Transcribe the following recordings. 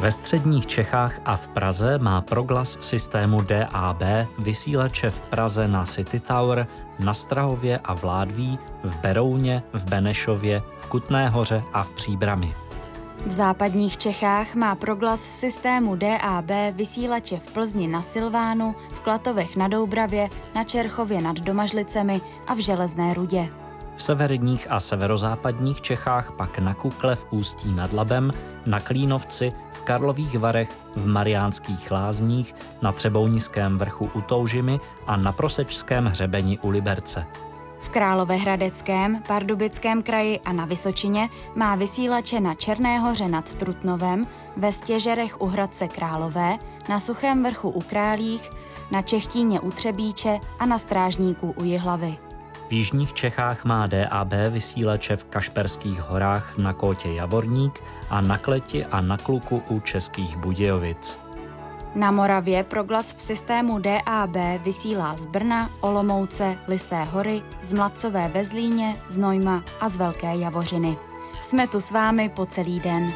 Ve středních Čechách a v Praze má Proglas v systému DAB vysílače v Praze na City Tower, na Strahově a v Ládví, v Berouně, v Benešově, v Kutné Hoře a v Příbrami. V západních Čechách má Proglas v systému DAB vysílače v Plzni na Silvánu, v Klatovech na Doubravě, na Čerchově nad Domažlicemi a v Železné Rudě. V severních a severozápadních Čechách pak na Kukle v Ústí nad Labem, na Klínovci, v Karlových Varech, v Mariánských Lázních, na Třebounickém vrchu u Toužimy a na Prosečském hřebeni u Liberce. V Královéhradeckém, Pardubickém kraji a na Vysočině má vysílače na Černé Hoře nad Trutnovem, ve Stěžerech u Hradce Králové, na Suchém vrchu u Králích, na Čechtíně u Třebíče a na Strážníku u Jihlavy. V jižních Čechách má DAB vysílače v Kašperských horách na Kótě Javorník a na Kleti a na Kluku u Českých Budějovic. Na Moravě Proglas v systému DAB vysílá z Brna, Olomouce, Lysé hory, z Mladcové ve Zlíně, z Nojma a z Velké Javořiny. Jsme tu s vámi po celý den.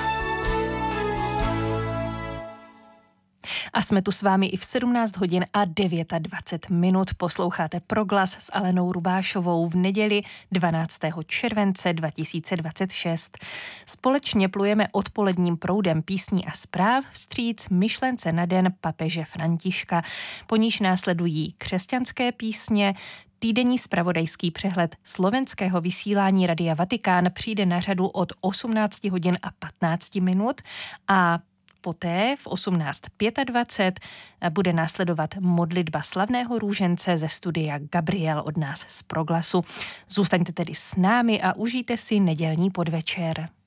A jsme tu s vámi i v 17 hodin a 29 minut. Posloucháte Proglas s Alenou Rubášovou v neděli 12. července 2026. Společně plujeme odpoledním proudem písní a zpráv vstříc myšlence na den papeže Františka. Po níž následují křesťanské písně, týdenní zpravodajský přehled slovenského vysílání Radia Vatikán přijde na řadu od 18 hodin a 15 minut a poté v 18:25 bude následovat modlitba slavného růžence ze studia Gabriel od nás z Proglasu. Zůstaňte tedy s námi a užijte si nedělní podvečer.